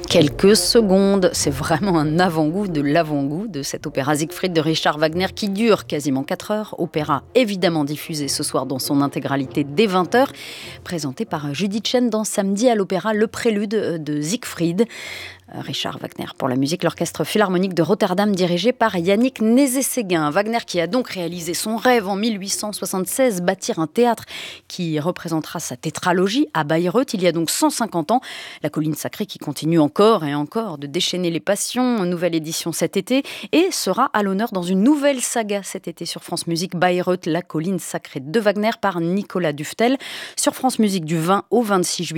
Quelques secondes, c'est vraiment un avant-goût de l'avant-goût de cet opéra Siegfried de Richard Wagner qui dure quasiment 4 heures. Opéra évidemment diffusé ce soir dans son intégralité dès 20 heures, présenté par Judith Chen dans Samedi à l'Opéra, le prélude de Siegfried. Richard Wagner pour la musique, l'orchestre philharmonique de Rotterdam dirigé par Yannick Nézet-Séguin. Wagner qui a donc réalisé son rêve en 1876, bâtir un théâtre qui représentera sa tétralogie à Bayreuth il y a donc 150 ans. La colline sacrée qui continue encore et encore de déchaîner les passions. Nouvelle édition cet été et sera à l'honneur dans une nouvelle saga cet été sur France Musique, Bayreuth, la colline sacrée de Wagner par Nicolas Duftel. Sur France Musique du 20 au 26 juillet.